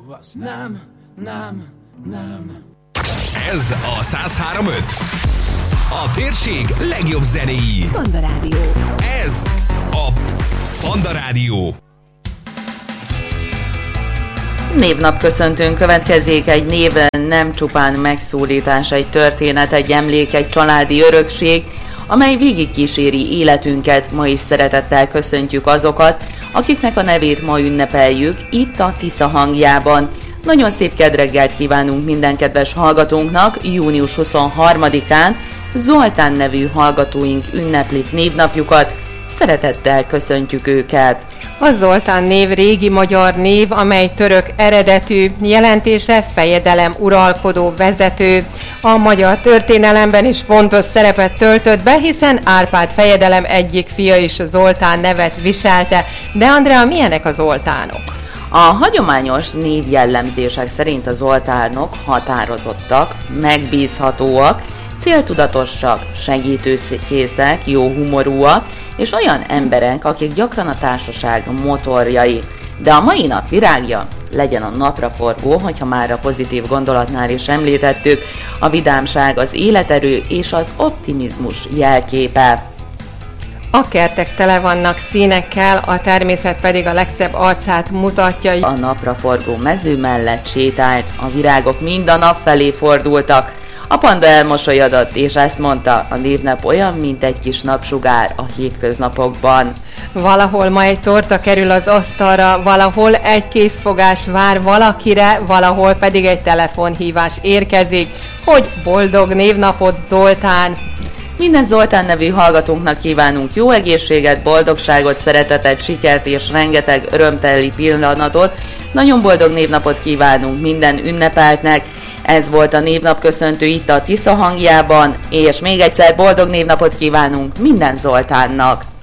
azt nem. Ez a 103.5. A térség legjobb zenéi. Panda Rádió. Ez a Panda Rádió. Névnapköszöntőn következik. Egy név nem csupán megszólítás, egy történet, egy emlék, egy családi örökség, amely végigkíséri életünket. Ma is szeretettel köszöntjük azokat, akiknek a nevét ma ünnepeljük itt a Tisza hangjában. Nagyon szép kedreggelt kívánunk minden kedves hallgatónknak. Június 23-án Zoltán nevű hallgatóink ünneplik névnapjukat. Szeretettel köszöntjük őket. A Zoltán név régi magyar név, amely török eredetű, jelentése fejedelem, uralkodó, vezető. A magyar történelemben is fontos szerepet töltött be, hiszen Árpád fejedelem egyik fia is Zoltán nevet viselte. De Andrea, milyenek a zoltánok? A hagyományos névjellemzések szerint a zoltánok határozottak, megbízhatóak, céltudatosak, segítőkészek, jó humorúak, és olyan emberek, akik gyakran a társaság motorjai. De a mai nap virágja legyen a napraforgó, hogyha már a pozitív gondolatnál is említettük, a vidámság, az életerő és az optimizmus jelképe. A kertek tele vannak színekkel, a természet pedig a legszebb arcát mutatja. A napraforgó mező mellett sétált, a virágok mind a nap felé fordultak. A panda elmosolyodott, és ezt mondta, a névnap olyan, mint egy kis napsugár a hétköznapokban. Valahol ma egy torta kerül az asztalra, valahol egy készfogás vár valakire, valahol pedig egy telefonhívás érkezik, hogy boldog névnapot, Zoltán! Minden Zoltán nevű hallgatónknak kívánunk jó egészséget, boldogságot, szeretetet, sikert és rengeteg örömteli pillanatot. Nagyon boldog névnapot kívánunk minden ünnepeltnek. Ez volt a névnapköszöntő itt a Tisza hangjában, és még egyszer boldog névnapot kívánunk minden Zoltánnak.